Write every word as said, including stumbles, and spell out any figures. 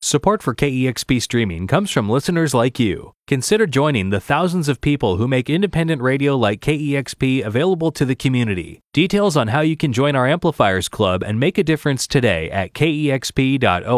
Support for K E X P Streaming comes from listeners like you. Consider joining the thousands of people who make independent radio like K E X P available to the community. Details on how you can join our Amplifiers Club and make a difference today at K E X P dot org.